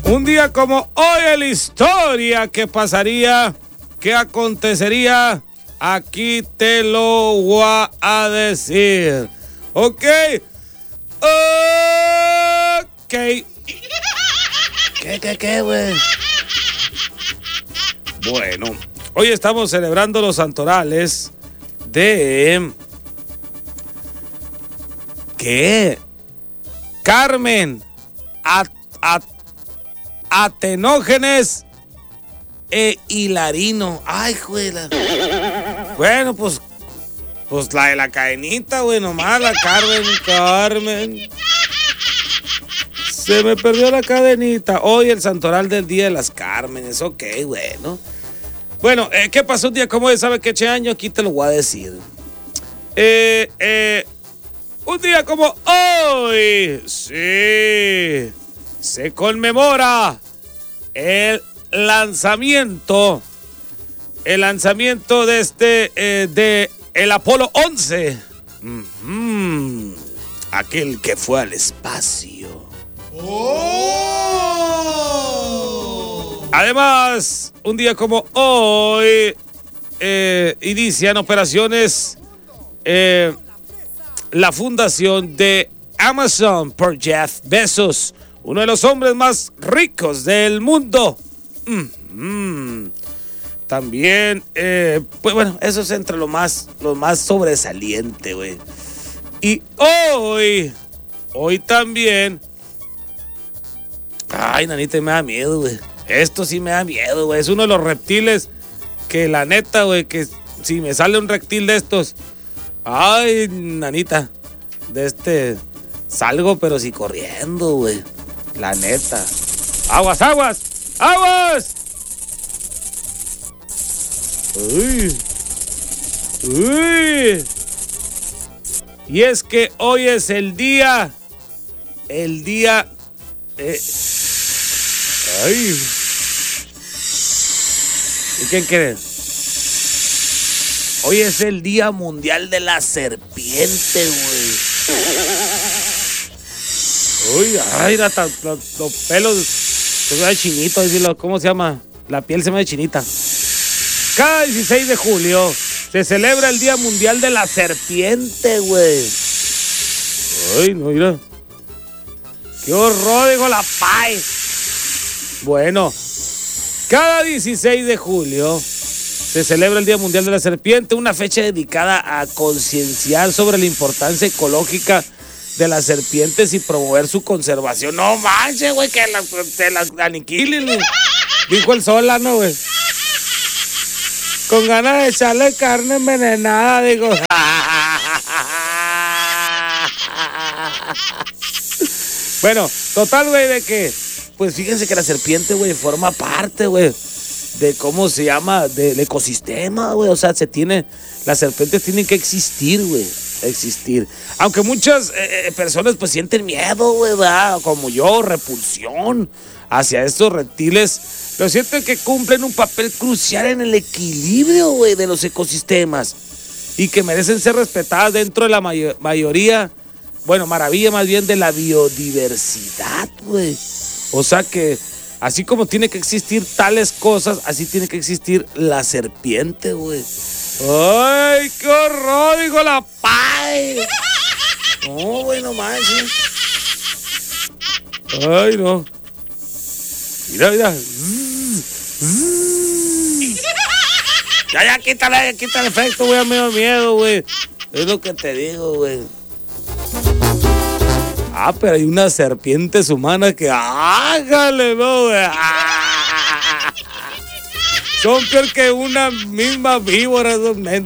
Un día como hoy en la historia, ¿qué pasaría? ¿Qué acontecería? Aquí te lo voy a decir. ¿Ok? Ok. ¿Qué, güey? Bueno, hoy estamos celebrando los santorales de... ¿Qué? Carmen Atenógenes e Hilarino. Ay, juela. Bueno, pues la de la cadenita, güey, nomás la Carmen. Se me perdió la cadenita. Hoy el santoral del Día de las Cármenes. Ok, bueno. Bueno, ¿qué pasó un día como hoy? ¿Sabe qué año? Aquí te lo voy a decir. Un día como hoy, sí, se conmemora el lanzamiento de el Apolo 11. Aquel que fue al espacio. ¡Oh! Además, un día como hoy, inician operaciones la fundación de Amazon por Jeff Bezos, uno de los hombres más ricos del mundo. También, pues bueno, eso es entre lo más sobresaliente, güey. Y hoy también, ay, nanita, me da miedo, güey. Esto sí me da miedo, güey. Es uno de los reptiles que la neta, güey, que si me sale un reptil de estos, ay, nanita, salgo, pero sí corriendo, güey. La neta. ¡Aguas! Uy. Y es que hoy es el día. Ay. ¿Y quién crees? Hoy es el Día Mundial de la Serpiente, güey. Uy, ay, los pelos se me da chinito, ¿cómo se llama? La piel se me da chinita. Cada 16 de julio se celebra el Día Mundial de la Serpiente, güey. Ay, no, mira. Qué horror, dijo la pay. Bueno, cada 16 de julio se celebra el Día Mundial de la Serpiente, una fecha dedicada a concienciar sobre la importancia ecológica de las serpientes y promover su conservación. No manches, güey, que se las aniquilen, güey. Dijo el Solano, güey. Con ganas de echarle carne envenenada, digo. Bueno, total, güey, de que, pues fíjense que la serpiente, güey, forma parte, güey, de cómo se llama, del ecosistema, güey. O sea, las serpientes tienen que existir, güey. Aunque muchas personas pues sienten miedo, güey, ¿verdad? Como yo, repulsión hacia estos reptiles, pero sienten que cumplen un papel crucial en el equilibrio, güey, de los ecosistemas y que merecen ser respetadas dentro de la maravilla más bien de la biodiversidad, güey. O sea que así como tiene que existir tales cosas, así tiene que existir la serpiente, güey. ¡Ay, qué horror! Dijo la pay. No, güey, no manches. Ay, no. Mira. Ya, quítale el efecto, güey, me da miedo, güey. Es lo que te digo, güey. Pero hay unas serpientes humanas que... ¡Hágale, no, güey! Son peor que una misma víbora, esos mendigos.